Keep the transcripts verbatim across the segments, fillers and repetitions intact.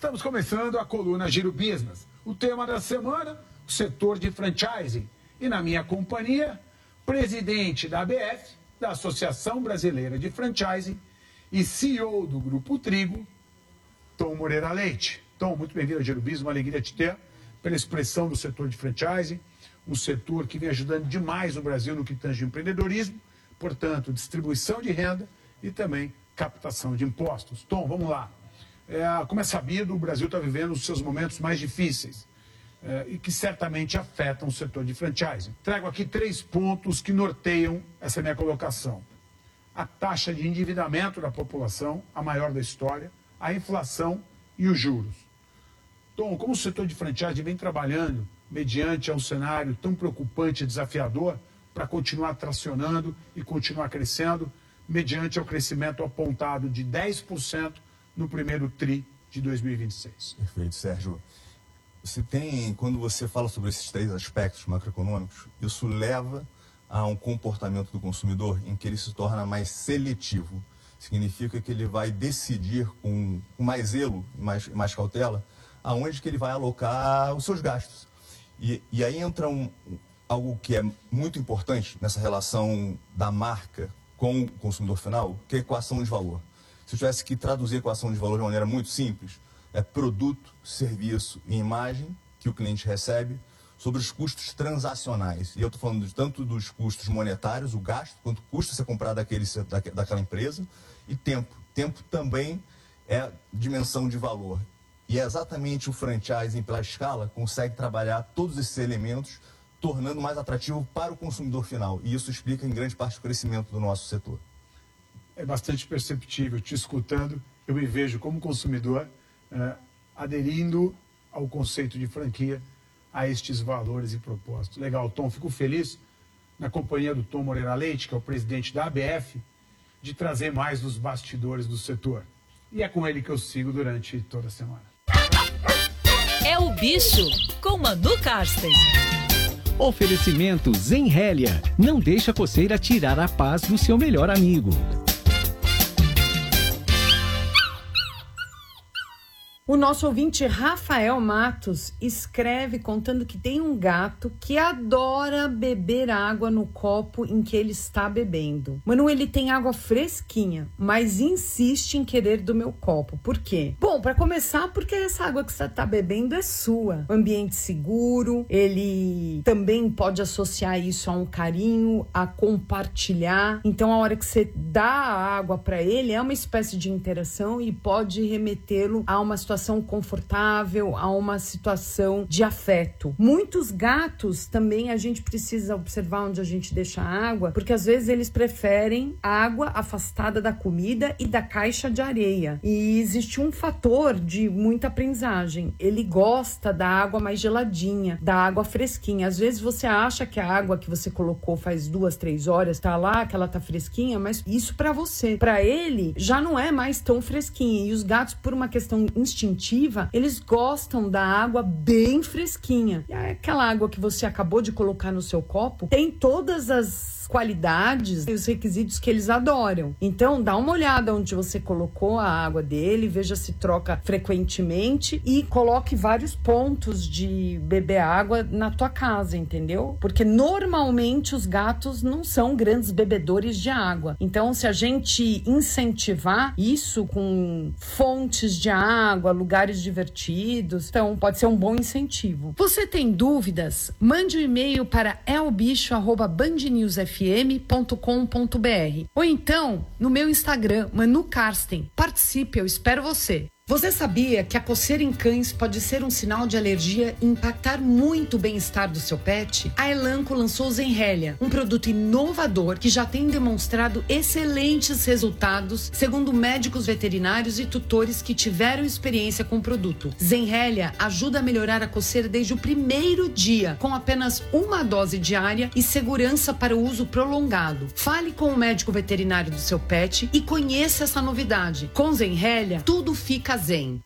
Estamos começando a coluna Giro Business. O tema da semana, o setor de franchising. E na minha companhia, presidente da A B F, da Associação Brasileira de Franchising, e C E O do Grupo Trigo, Tom Moreira Leite. Tom, muito bem-vindo ao Giro Business, uma alegria te ter, pela expressão do setor de franchising, um setor que vem ajudando demais o Brasil no que tange empreendedorismo, portanto, distribuição de renda e também captação de impostos. Tom, vamos lá. É, como é sabido, o Brasil está vivendo os seus momentos mais difíceis é, e que certamente afetam o setor de franchising. Trago aqui três pontos que norteiam essa minha colocação. A taxa de endividamento da população, a maior da história, a inflação e os juros. Tom, como o setor de franchising vem trabalhando mediante um cenário tão preocupante e desafiador para continuar tracionando e continuar crescendo, mediante o crescimento apontado de dez por cento no primeiro tri de dois mil e vinte e seis. Perfeito, Sérgio. Você tem, quando você fala sobre esses três aspectos macroeconômicos, isso leva a um comportamento do consumidor em que ele se torna mais seletivo. Significa que ele vai decidir com, com mais zelo, mais, mais cautela, aonde que ele vai alocar os seus gastos. E, e aí entra um, algo que é muito importante nessa relação da marca com o consumidor final, que é a equação de valor. Se eu tivesse que traduzir a equação de valor de maneira muito simples, é produto, serviço e imagem que o cliente recebe sobre os custos transacionais. E eu estou falando de, tanto dos custos monetários, o gasto, quanto custa ser comprado daquele, daquela empresa, e tempo. Tempo também é dimensão de valor. E é exatamente o franchising, pela escala, consegue trabalhar todos esses elementos, tornando mais atrativo para o consumidor final. E isso explica, em grande parte, o crescimento do nosso setor. É bastante perceptível. Te escutando, eu me vejo como consumidor eh, aderindo ao conceito de franquia, a estes valores e propósitos. Legal, Tom, fico feliz, na companhia do Tom Moreira Leite, que é o presidente da A B F, de trazer mais dos bastidores do setor. E é com ele que eu sigo durante toda a semana. É o Bicho, com Manu Karsten. Oferecimento Zenrélia. Não deixa a coceira tirar a paz do seu melhor amigo. O nosso ouvinte Rafael Matos escreve contando que tem um gato que adora beber água no copo em que ele está bebendo. Manu, ele tem água fresquinha, mas insiste em querer do meu copo. Por quê? Bom, para começar, porque essa água que você está bebendo é sua. Ambiente seguro, ele também pode associar isso a um carinho, a compartilhar. Então, a hora que você dá a água para ele, é uma espécie de interação e pode remetê-lo a uma situação confortável, a uma situação de afeto. Muitos gatos também a gente precisa observar onde a gente deixa a água, porque às vezes eles preferem água afastada da comida e da caixa de areia. E existe um fator de muita aprendizagem. Ele gosta da água mais geladinha, da água fresquinha. Às vezes você acha que a água que você colocou faz duas, três horas tá lá, que ela tá fresquinha, mas isso para você. Para ele já não é mais tão fresquinha. E os gatos, por uma questão instintiva, eles gostam da água bem fresquinha. E aquela água que você acabou de colocar no seu copo tem todas as qualidades e os requisitos que eles adoram. Então, dá uma olhada onde você colocou a água dele, veja se troca frequentemente e coloque vários pontos de beber água na tua casa, entendeu? Porque normalmente os gatos não são grandes bebedores de água. Então, se a gente incentivar isso com fontes de água, lugares divertidos, então pode ser um bom incentivo. Você tem dúvidas? Mande um e-mail para elbicho arroba bandnewsfm ponto com ponto br ou então no meu Instagram, Manu Karsten. Participe, eu espero você. Você sabia que a coceira em cães pode ser um sinal de alergia e impactar muito o bem-estar do seu pet? A Elanco lançou o Zenrélia, um produto inovador que já tem demonstrado excelentes resultados, segundo médicos veterinários e tutores que tiveram experiência com o produto. Zenrélia ajuda a melhorar a coceira desde o primeiro dia, com apenas uma dose diária e segurança para o uso prolongado. Fale com o médico veterinário do seu pet e conheça essa novidade. Com Zenrélia, tudo fica zen.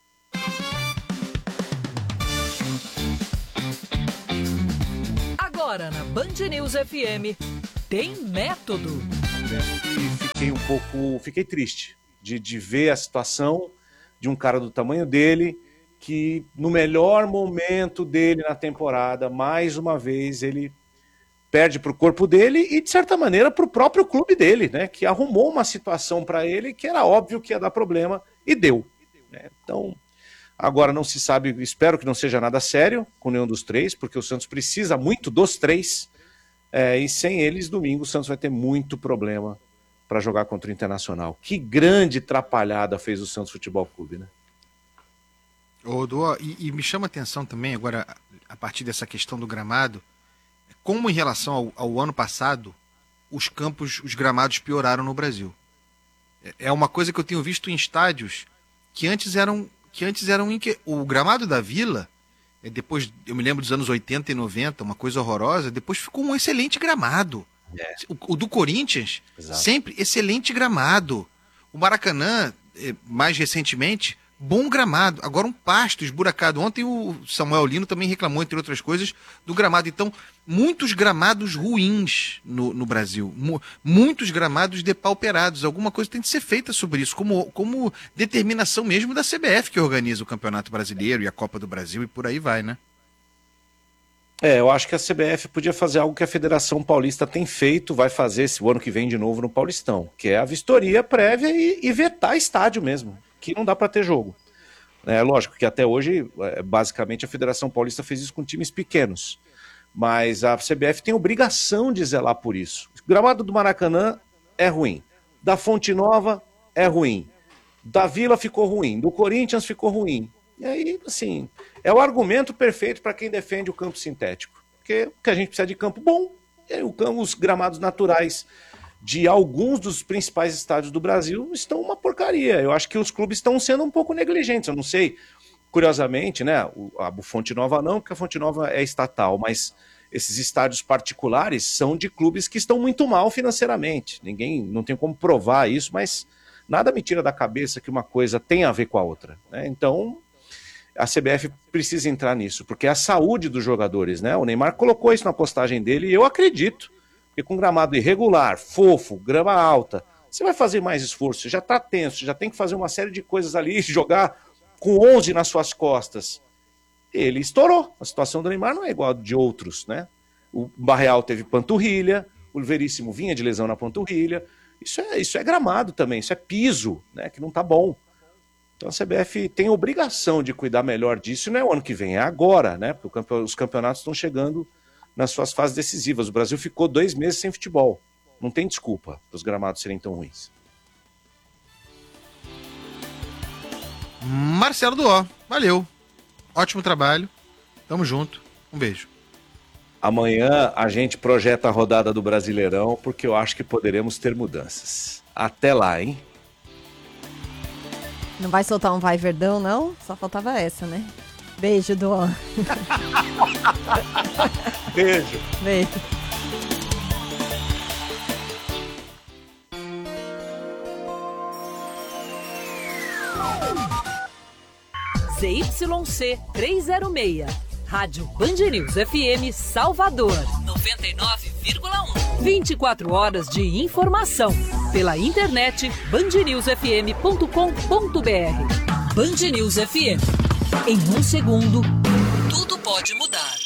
Agora na Band News F M, tem método. E fiquei um pouco, fiquei triste de, de ver a situação de um cara do tamanho dele, que no melhor momento dele na temporada, mais uma vez, ele perde para o corpo dele e, de certa maneira, para o próprio clube dele, né? Que arrumou uma situação para ele que era óbvio que ia dar problema e deu. Né? Então, agora não se sabe, espero que não seja nada sério com nenhum dos três, porque o Santos precisa muito dos três, é, e sem eles, domingo, o Santos vai ter muito problema para jogar contra o Internacional. Que grande atrapalhada fez o Santos Futebol Clube, né? Ô, Duó, e, e me chama a atenção também, agora, a partir dessa questão do gramado, como em relação ao, ao ano passado, os campos, os gramados pioraram no Brasil. É uma coisa que eu tenho visto em estádios que antes eram... que antes eram... Inque... O gramado da Vila, depois, eu me lembro dos anos oitenta e noventa, uma coisa horrorosa, depois ficou um excelente gramado. É. O, o do Corinthians, exato, sempre excelente gramado. O Maracanã, mais recentemente, bom gramado. Agora um pasto esburacado. Ontem o Samuel Lino também reclamou, entre outras coisas, do gramado. Então, muitos gramados ruins no, no Brasil. Muitos gramados depauperados. Alguma coisa tem de ser feita sobre isso, como, como determinação mesmo da C B F, que organiza o Campeonato Brasileiro e a Copa do Brasil e por aí vai, né? É, eu acho que a C B F podia fazer algo que a Federação Paulista tem feito, vai fazer esse ano que vem de novo no Paulistão, que é a vistoria prévia e, e vetar estádio mesmo, que não dá para ter jogo. É lógico que até hoje, basicamente, a Federação Paulista fez isso com times pequenos, mas a C B F tem obrigação de zelar por isso. O gramado do Maracanã é ruim, da Fonte Nova é ruim, da Vila ficou ruim, do Corinthians ficou ruim. E aí, assim, é o argumento perfeito para quem defende o campo sintético. Porque o que a gente precisa de campo bom, e aí os gramados naturais de alguns dos principais estádios do Brasil estão uma porcaria. Eu acho que os clubes estão sendo um pouco negligentes. Eu não sei, curiosamente, né? A Fonte Nova não, porque a Fonte Nova é estatal, mas esses estádios particulares são de clubes que estão muito mal financeiramente. Ninguém, não tem como provar isso, mas nada me tira da cabeça que uma coisa tem a ver com a outra. Né? Então, a C B F precisa entrar nisso, porque é a saúde dos jogadores, né? O Neymar colocou isso na postagem dele e eu acredito, porque com gramado irregular, fofo, grama alta, você vai fazer mais esforço, você já está tenso, já tem que fazer uma série de coisas ali, jogar com onze nas suas costas. Ele estourou, a situação do Neymar não é igual a de outros, né? O Barreal teve panturrilha, o Veríssimo vinha de lesão na panturrilha, isso é, isso é gramado também, isso é piso, né? Que não está bom. Então a C B F tem obrigação de cuidar melhor disso, não é o ano que vem, é agora, né? Porque os campeonatos estão chegando nas suas fases decisivas. O Brasil ficou dois meses sem futebol. Não tem desculpa para os gramados serem tão ruins. Marcelo Duó, valeu. Ótimo trabalho. Tamo junto. Um beijo. Amanhã a gente projeta a rodada do Brasileirão, porque eu acho que poderemos ter mudanças. Até lá, hein? Não vai soltar um vai Verdão, não? Só faltava essa, né? Beijo, Duó. Beijo. Beijo. Z Y C trezentos e seis, Rádio Band News F M Salvador, noventa e nove vírgula um. vinte e quatro horas de informação. Pela internet, band news f m ponto com ponto b r. Band News F M. Em um segundo, tudo pode mudar.